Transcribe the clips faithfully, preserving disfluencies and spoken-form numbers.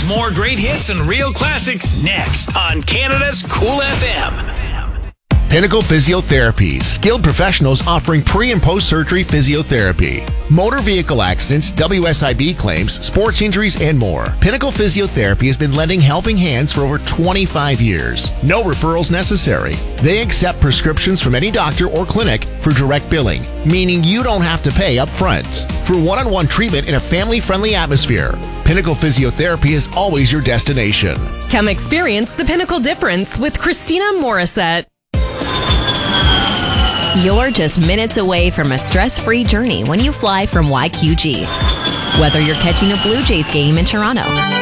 More great hits and real classics next on Canada's Cool F M. Pinnacle Physiotherapy, skilled professionals offering pre- and post-surgery physiotherapy. Motor vehicle accidents, W S I B claims, sports injuries, and more. Pinnacle Physiotherapy has been lending helping hands for over twenty-five years. No referrals necessary. They accept prescriptions from any doctor or clinic for direct billing, meaning you don't have to pay up front. For one-on-one treatment in a family-friendly atmosphere, Pinnacle Physiotherapy is always your destination. Come experience the Pinnacle difference with Christina Morissette. You're just minutes away from a stress-free journey when you fly from Y Q G. Whether you're catching a Blue Jays game in Toronto,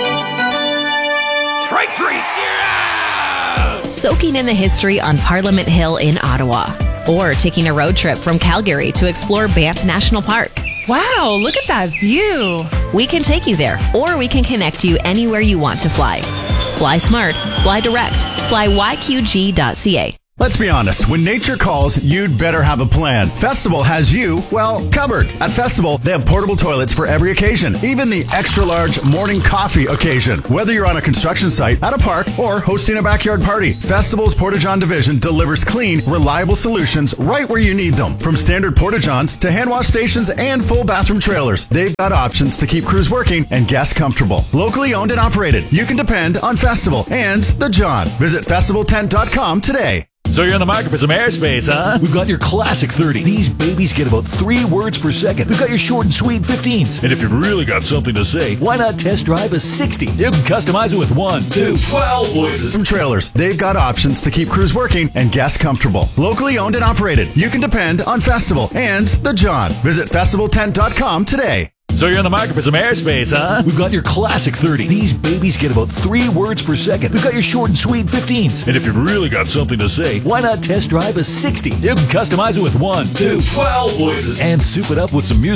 Strike three. Yeah! soaking in the history on Parliament Hill in Ottawa, or taking a road trip from Calgary to explore Banff National Park. Wow, look at that view. We can take you there, or we can connect you anywhere you want to fly. Fly smart, fly direct, fly Y Q G dot C A. Let's be honest, when nature calls, you'd better have a plan. Festival has you, well, covered. At Festival, they have portable toilets for every occasion, even the extra-large morning coffee occasion. Whether you're on a construction site, at a park, or hosting a backyard party, Festival's Porta-John division delivers clean, reliable solutions right where you need them. From standard Porta-Johns to hand wash stations and full bathroom trailers, they've got options to keep crews working and guests comfortable. Locally owned and operated, you can depend on Festival and the John. Visit festival tent dot com today. So you're in the market for some airspace, huh? We've got your classic thirty. These babies get about three words per second. We've got your short and sweet fifteens. And if you've really got something to say, why not test drive a sixty? You can customize it with one, two, twelve voices. From trailers, they've got options to keep crews working and guests comfortable. Locally owned and operated, you can depend on Festival and the John. Visit festival tent dot com today. So you're in the market for some airspace, huh? We've got your classic thirty. These babies get about three words per second. We've got your short and sweet fifteens. And if you've really got something to say, why not test drive a sixty? You can customize it with one, two, twelve voices. And soup it up with some music.